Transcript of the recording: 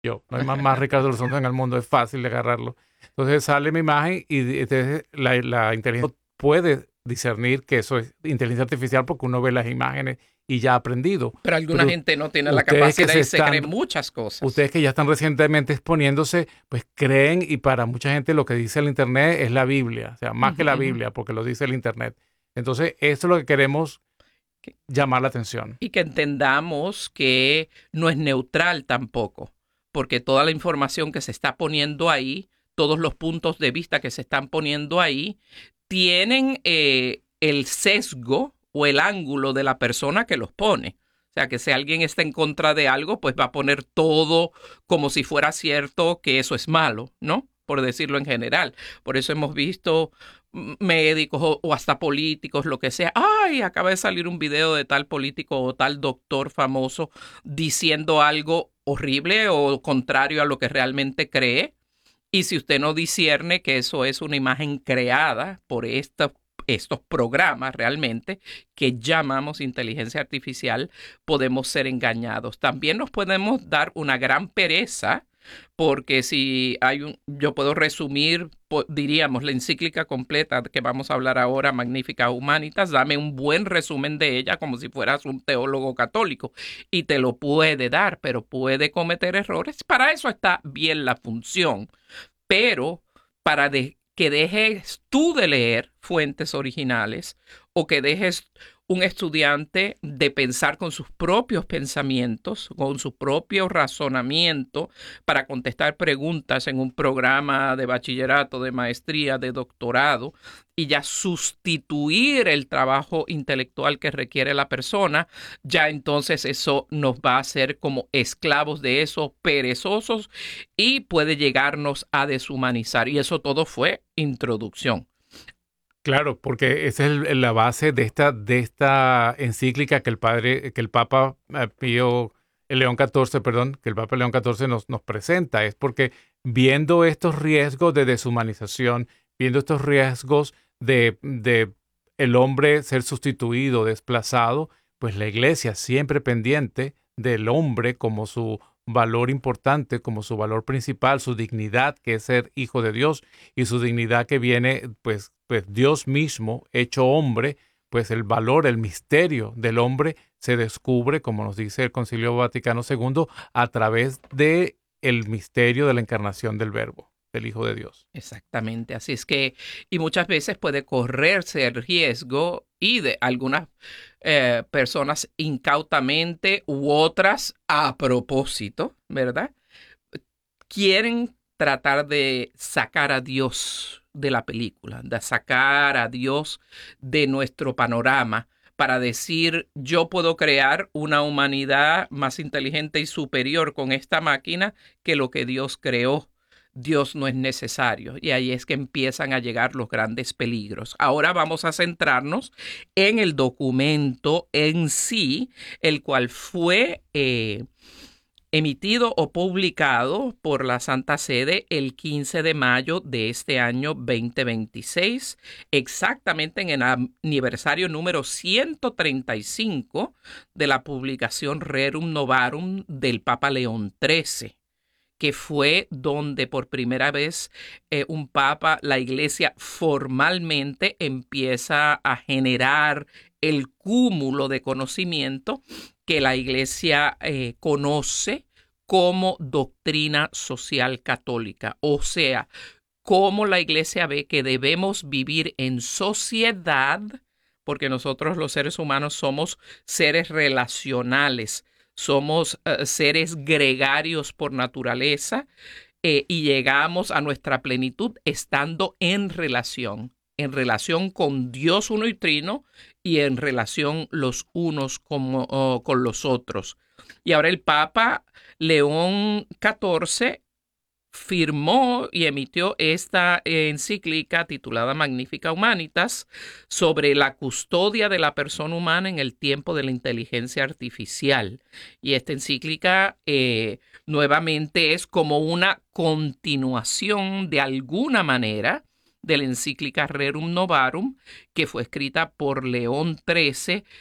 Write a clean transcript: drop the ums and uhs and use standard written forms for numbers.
yo. No hay más Ricardo de los Santos en el mundo, es fácil de agarrarlo. Entonces sale mi imagen y entonces la inteligencia puede discernir que eso es inteligencia artificial porque uno ve las imágenes y ya ha aprendido. Pero alguna Pero gente no tiene la ustedes que capacidad se y se cree están, muchas cosas. ustedes que ya están recientemente exponiéndose, pues creen y para mucha gente lo que dice el Internet es la Biblia, o sea, más que Ujú, la ujú. Biblia porque lo dice el Internet. Entonces, esto es lo que queremos Que- llamar la atención. Y que entendamos que no es neutral tampoco, porque toda la información que se está poniendo ahí, todos los puntos de vista que se están poniendo ahí, tienen el sesgo o el ángulo de la persona que los pone. O sea, que si alguien está en contra de algo, pues va a poner todo como si fuera cierto que eso es malo, ¿no? Por decirlo en general. Por eso hemos visto médicos o hasta políticos, lo que sea. Ay, acaba de salir un video de tal político o tal doctor famoso diciendo algo horrible o contrario a lo que realmente cree. Y si usted no discierne que eso es una imagen creada por estos programas realmente que llamamos inteligencia artificial, podemos ser engañados. También nos podemos dar una gran pereza porque si hay yo puedo resumir, diríamos, la encíclica completa que vamos a hablar ahora, Magnifica Humanitas, dame un buen resumen de ella como si fueras un teólogo católico y te lo puede dar, pero puede cometer errores. Para eso está bien la función, pero para que dejes tú de leer fuentes originales o que dejes un estudiante de pensar con sus propios pensamientos, con su propio razonamiento para contestar preguntas en un programa de bachillerato, de maestría, de doctorado y ya sustituir el trabajo intelectual que requiere la persona, ya entonces eso nos va a hacer como esclavos de eso, perezosos y puede llegarnos a deshumanizar. Y eso todo fue introducción. Claro, porque esa es la base de esta encíclica que el Papa Pío, el León XIV, perdón, que el Papa León XIV nos presenta. Es porque viendo estos riesgos de deshumanización, viendo estos riesgos de el hombre ser sustituido, desplazado, pues la Iglesia siempre pendiente del hombre como su valor importante, como su valor principal, su dignidad, que es ser hijo de Dios y su dignidad que viene, pues Dios mismo, hecho hombre, pues el valor, el misterio del hombre se descubre, como nos dice el Concilio Vaticano II, a través de el misterio de la encarnación del Verbo, del Hijo de Dios. Exactamente, así es que, y muchas veces puede correrse el riesgo y de algunas personas incautamente u otras a propósito, ¿verdad? Quieren tratar de sacar a Dios de la película, de sacar a Dios de nuestro panorama para decir yo puedo crear una humanidad más inteligente y superior con esta máquina que lo que Dios creó. Dios no es necesario. Y ahí es que empiezan a llegar los grandes peligros. Ahora vamos a centrarnos en el documento en sí, el cual fue emitido o publicado por la Santa Sede el 15 de mayo de este año 2026, exactamente en el aniversario número 135 de la publicación Rerum Novarum del Papa León XIII, que fue donde por primera vez un papa, la iglesia formalmente empieza a generar el cúmulo de conocimiento que la iglesia conoce como doctrina social católica. O sea, cómo la iglesia ve que debemos vivir en sociedad, porque nosotros los seres humanos somos seres relacionales, somos seres gregarios por naturaleza y llegamos a nuestra plenitud estando en relación con Dios uno y trino y en relación los unos con los otros. Y ahora el Papa León XIV firmó y emitió esta encíclica titulada Magnifica Humanitas sobre la custodia de la persona humana en el tiempo de la inteligencia artificial. Y esta encíclica nuevamente es como una continuación de alguna manera de la encíclica Rerum Novarum, que fue escrita por León XIII